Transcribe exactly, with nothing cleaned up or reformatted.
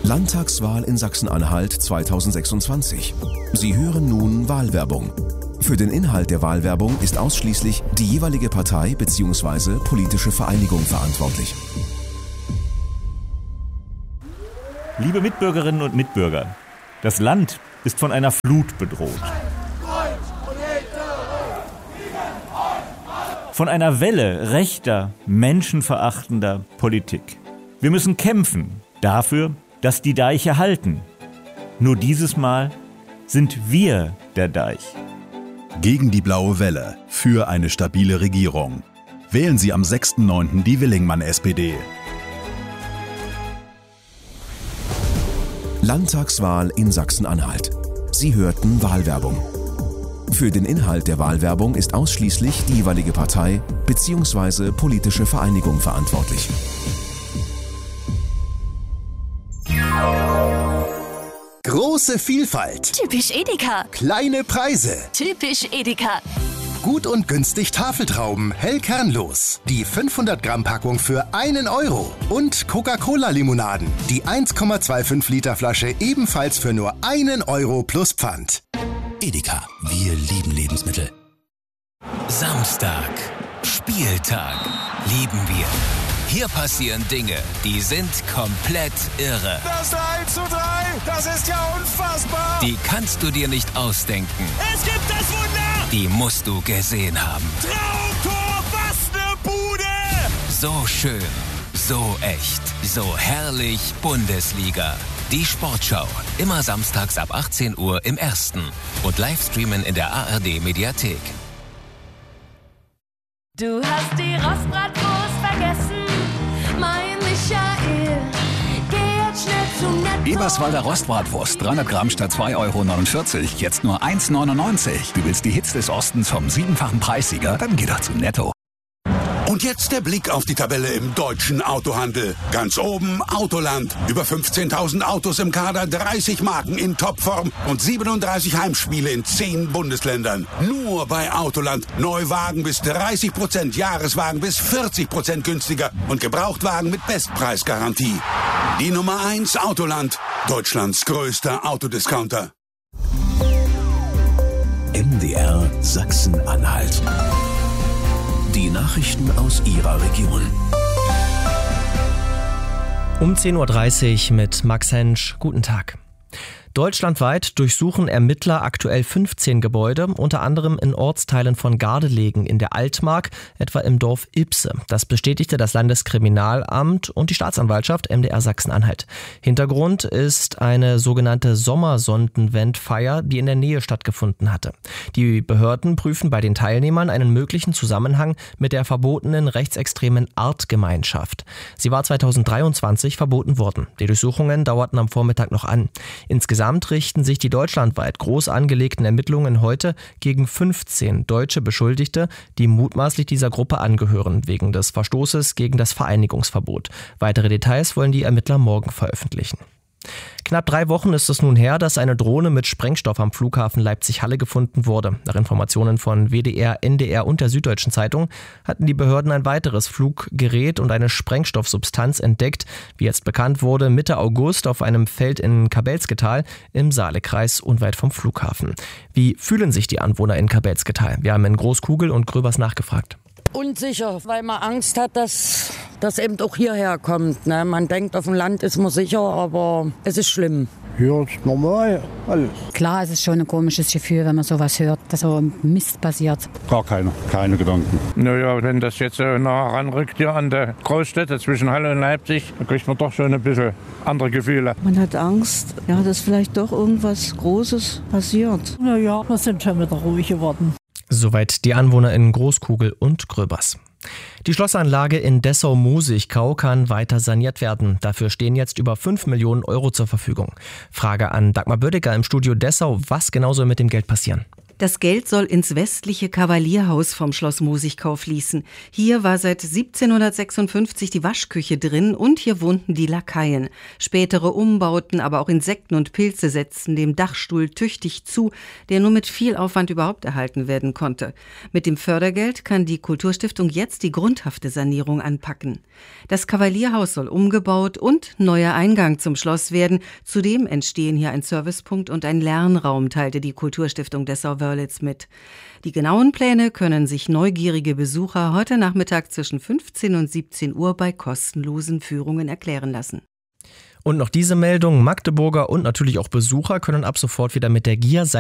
Landtagswahl in Sachsen-Anhalt zweitausendsechsundzwanzig. Sie hören nun Wahlwerbung. Für den Inhalt der Wahlwerbung ist ausschließlich die jeweilige Partei bzw. politische Vereinigung verantwortlich. Liebe Mitbürgerinnen und Mitbürger, das Land ist von einer Flut bedroht. Von einer Welle rechter, menschenverachtender Politik. Wir müssen kämpfen dafür, dass die Deiche halten. Nur dieses Mal sind wir der Deich. Gegen die blaue Welle, für eine stabile Regierung. Wählen Sie am sechsten neunten die Willingmann-S P D. Landtagswahl in Sachsen-Anhalt. Sie hörten Wahlwerbung. Für den Inhalt der Wahlwerbung ist ausschließlich die jeweilige Partei bzw. politische Vereinigung verantwortlich. Große Vielfalt. Typisch Edeka. Kleine Preise. Typisch Edeka. Gut und günstig Tafeltrauben, hell kernlos. Die fünfhundert Gramm Packung für einen Euro. Und Coca-Cola-Limonaden. Die eins Komma fünfundzwanzig Liter Flasche ebenfalls für nur einen Euro plus Pfand. Edeka, wir lieben Lebensmittel. Samstag, Spieltag, lieben wir. Hier passieren Dinge, die sind komplett irre. Das eins zu drei, das ist ja unfassbar. Die kannst du dir nicht ausdenken. Es gibt das Wunder. Die musst du gesehen haben. Traumtor, was ne Bude. So schön, so echt, so herrlich Bundesliga. Die Sportschau, immer samstags ab achtzehn Uhr im Ersten und Livestreamen in der A R D-Mediathek. Du hast die Rostbratwurst vergessen, mein Michael. Geh jetzt schnell zum Netto. Eberswalder Rostbratwurst, dreihundert Gramm statt zwei Euro neunundvierzig, jetzt nur eins neunundneunzig. Du willst die Hits des Ostens vom siebenfachen Preissieger? Dann geh doch zum Netto. Und jetzt der Blick auf die Tabelle im deutschen Autohandel. Ganz oben Autoland. Über fünfzehntausend Autos im Kader, dreißig Marken in Topform und siebenunddreißig Heimspiele in zehn Bundesländern. Nur bei Autoland. Neuwagen bis dreißig Prozent, Jahreswagen bis vierzig Prozent günstiger und Gebrauchtwagen mit Bestpreisgarantie. Die Nummer eins Autoland. Deutschlands größter Autodiscounter. M D R Sachsen-Anhalt. Die Nachrichten aus Ihrer Region. Um zehn Uhr dreißig mit Max Hensch. Guten Tag. Deutschlandweit durchsuchen Ermittler aktuell fünfzehn Gebäude, unter anderem in Ortsteilen von Gardelegen in der Altmark, etwa im Dorf Ibse. Das bestätigte das Landeskriminalamt und die Staatsanwaltschaft M D R Sachsen-Anhalt. Hintergrund ist eine sogenannte Sommersonnenwendfeier, die in der Nähe stattgefunden hatte. Die Behörden prüfen bei den Teilnehmern einen möglichen Zusammenhang mit der verbotenen rechtsextremen Artgemeinschaft. Sie war zweitausenddreiundzwanzig verboten worden. Die Durchsuchungen dauerten am Vormittag noch an. Insgesamt richten sich die deutschlandweit groß angelegten Ermittlungen heute gegen fünfzehn deutsche Beschuldigte, die mutmaßlich dieser Gruppe angehören, wegen des Verstoßes gegen das Vereinigungsverbot. Weitere Details wollen die Ermittler morgen veröffentlichen. Knapp drei Wochen ist es nun her, dass eine Drohne mit Sprengstoff am Flughafen Leipzig-Halle gefunden wurde. Nach Informationen von W D R, N D R und der Süddeutschen Zeitung hatten die Behörden ein weiteres Fluggerät und eine Sprengstoffsubstanz entdeckt, wie jetzt bekannt wurde, Mitte August auf einem Feld in Kabelsketal im Saalekreis unweit vom Flughafen. Wie fühlen sich die Anwohner in Kabelsketal? Wir haben in Großkugel und Gröbers nachgefragt. Unsicher, weil man Angst hat, dass das eben auch hierher kommt. Ne? Man denkt, auf dem Land ist man sicher, aber es ist schlimm. Hier ist normal alles. Klar, es ist schon ein komisches Gefühl, wenn man sowas hört, dass so Mist passiert. Gar keine, keine Gedanken. Naja, wenn das jetzt äh, nah ranrückt hier an der Großstädte zwischen Halle und Leipzig, dann kriegt man doch schon ein bisschen andere Gefühle. Man hat Angst, ja, dass vielleicht doch irgendwas Großes passiert. Naja, wir sind schon wieder ruhig geworden. Soweit die Anwohner in Großkugel und Gröbers. Die Schlossanlage in Dessau-Musigkau kann weiter saniert werden. Dafür stehen jetzt über fünf Millionen Euro zur Verfügung. Frage an Dagmar Bödecker im Studio Dessau. Was genau soll mit dem Geld passieren? Das Geld soll ins westliche Kavalierhaus vom Schloss Musigkau fließen. Hier war seit siebzehnhundertsechsundfünfzig die Waschküche drin und hier wohnten die Lakaien. Spätere Umbauten, aber auch Insekten und Pilze setzten dem Dachstuhl tüchtig zu, der nur mit viel Aufwand überhaupt erhalten werden konnte. Mit dem Fördergeld kann die Kulturstiftung jetzt die grundhafte Sanierung anpacken. Das Kavalierhaus soll umgebaut und neuer Eingang zum Schloss werden. Zudem entstehen hier ein Servicepunkt und ein Lernraum, teilte die Kulturstiftung Dessau-Wörlitz mit. Die genauen Pläne können sich neugierige Besucher heute Nachmittag zwischen fünfzehn und siebzehn Uhr bei kostenlosen Führungen erklären lassen. Und noch diese Meldung: Magdeburger und natürlich auch Besucher können ab sofort wieder mit der G I A